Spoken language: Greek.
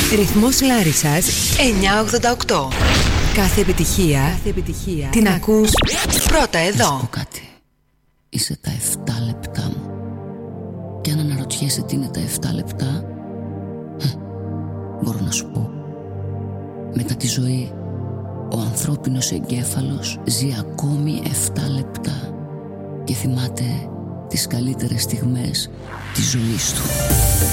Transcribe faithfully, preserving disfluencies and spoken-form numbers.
Ρυθμός Λάρισσας εννιακόσια ογδόντα οκτώ. Κάθε επιτυχία, Κάθε επιτυχία την ακούς πρώτα εδώ. Να σου πω κάτι. Είσαι τα εφτά λεπτά μου. Και αν αναρωτιέσαι τι είναι τα εφτά λεπτά, μπορώ να σου πω. Μετά τη ζωή, ο ανθρώπινος εγκέφαλος ζει ακόμη εφτά λεπτά και θυμάται τις καλύτερες στιγμές της ζωής του.